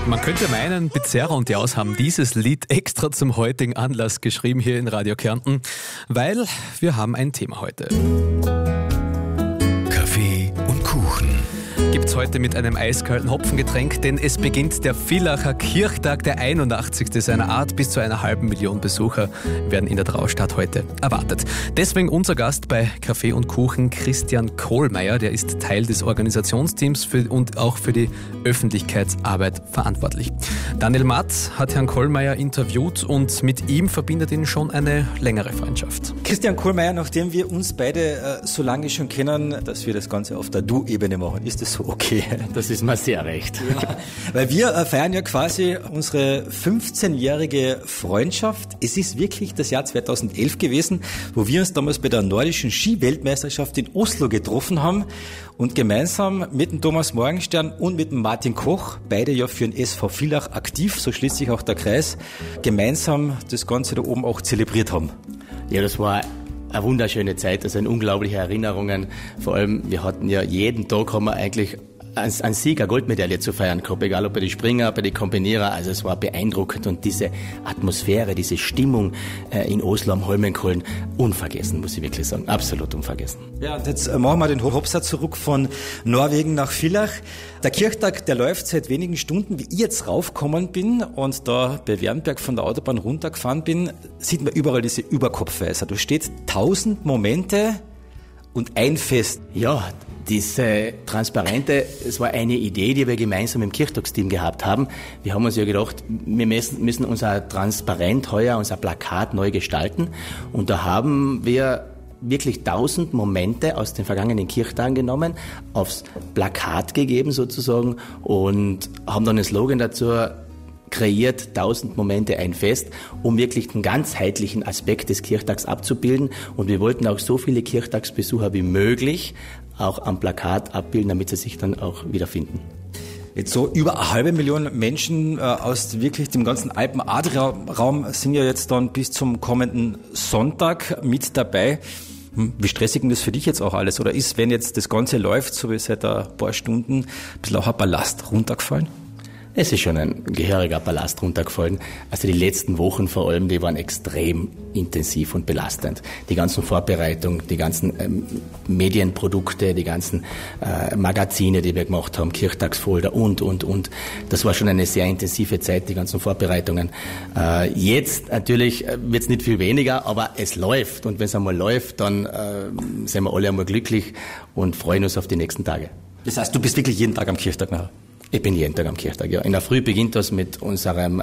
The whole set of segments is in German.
Man könnte meinen, Bizerra und Jaus haben dieses Lied extra zum heutigen Anlass geschrieben hier in Radio Kärnten, weil wir haben ein Thema heute. Kaffee und Kuchen. Gibt's heute mit einem eiskalten Hopfengetränk, denn es beginnt der Villacher Kirchtag, der 81. seiner Art. Bis zu 500.000 Besucher werden in der Traustadt heute erwartet. Deswegen unser Gast bei Kaffee und Kuchen, Christian Kohlmeier, der ist Teil des Organisationsteams und auch für die Öffentlichkeitsarbeit verantwortlich. Daniel Matt hat Herrn Kohlmeier interviewt und mit ihm verbindet ihn schon eine längere Freundschaft. Christian Kohlmeier, nachdem wir uns beide so lange schon kennen, dass wir das Ganze auf der Du-Ebene machen, ist das so okay? Das ist mir sehr recht. Ja, weil wir feiern ja quasi unsere 15-jährige Freundschaft. Es ist wirklich das Jahr 2011 gewesen, wo wir uns damals bei der nordischen Ski-Weltmeisterschaft in Oslo getroffen haben und gemeinsam mit dem Thomas Morgenstern und mit dem Martin Koch, beide ja für den SV Villach aktiv, so schließt sich auch der Kreis, gemeinsam das Ganze da oben auch zelebriert haben. Ja, das war eine wunderschöne Zeit, das sind unglaubliche Erinnerungen. Vor allem, wir hatten ja jeden Tag haben wir eigentlich einen Sieg, eine Goldmedaille zu feiern gehabt, egal ob bei den Springer, bei den Kombinierer, also es war beeindruckend und diese Atmosphäre, diese Stimmung in Oslo am Holmenkollen, unvergessen, muss ich wirklich sagen, absolut unvergessen. Ja, und jetzt machen wir den Hopsatz zurück von Norwegen nach Villach. Der Kirchtag, der läuft seit wenigen Stunden. Wie ich jetzt raufgekommen bin und da bei Wernberg von der Autobahn runtergefahren bin, sieht man überall diese Überkopfweiser. Da steht 1000 Momente und ein Fest. Ja, diese Transparente, es war eine Idee, die wir gemeinsam im Kirchtagsteam gehabt haben. Wir haben uns ja gedacht, wir müssen unser Transparent heuer, unser Plakat neu gestalten. Und da haben wir wirklich 1000 Momente aus den vergangenen Kirchtagen genommen, aufs Plakat gegeben sozusagen und haben dann einen Slogan dazu kreiert, 1000 Momente ein Fest, um wirklich den ganzheitlichen Aspekt des Kirchtags abzubilden. Und wir wollten auch so viele Kirchtagsbesucher wie möglich auch am Plakat abbilden, damit sie sich dann auch wiederfinden. Jetzt so über 500.000 Menschen aus wirklich dem ganzen Alpen-Adria-Raum sind ja jetzt dann bis zum kommenden Sonntag mit dabei. Wie stressig ist das für dich jetzt auch alles? Oder ist, wenn jetzt das Ganze läuft, so wie seit ein paar Stunden, ein bisschen auch ein Ballast runtergefallen? Es ist schon ein gehöriger Ballast runtergefallen. Also die letzten Wochen vor allem, die waren extrem intensiv und belastend. Die ganzen Vorbereitungen, die ganzen Medienprodukte, die ganzen Magazine, die wir gemacht haben, Kirchtagsfolder und. Das war schon eine sehr intensive Zeit, die ganzen Vorbereitungen. Jetzt natürlich wird es nicht viel weniger, aber es läuft. Und wenn es einmal läuft, dann sind wir alle einmal glücklich und freuen uns auf die nächsten Tage. Das heißt, du bist wirklich jeden Tag am Kirchtag nachher? Ich bin jeden Tag am Kirchtag, ja. In der Früh beginnt das mit unseren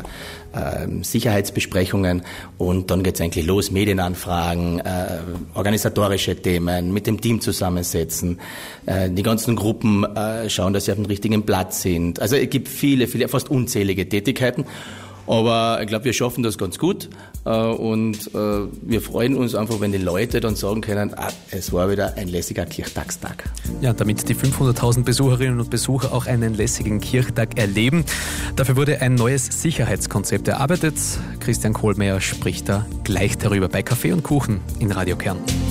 Sicherheitsbesprechungen und dann geht's eigentlich los, Medienanfragen, organisatorische Themen, mit dem Team zusammensetzen, die ganzen Gruppen schauen, dass sie auf dem richtigen Platz sind. Also es gibt viele, fast unzählige Tätigkeiten. Aber ich glaube, wir schaffen das ganz gut und wir freuen uns einfach, wenn die Leute dann sagen können, es war wieder ein lässiger Kirchtagstag. Ja, damit die 500.000 Besucherinnen und Besucher auch einen lässigen Kirchtag erleben. Dafür wurde ein neues Sicherheitskonzept erarbeitet. Christian Kohlmeier spricht da gleich darüber bei Kaffee und Kuchen in Radio Kärnten.